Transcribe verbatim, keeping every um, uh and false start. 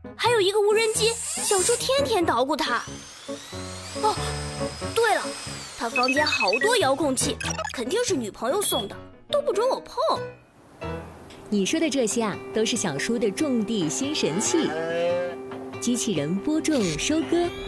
还有一个无人机，小叔天天捣鼓它。哦，对了，他房间好多遥控器，肯定是女朋友送的，都不准我碰。 你说的这些啊，都是小叔的种地新神器，机器人播种、收割。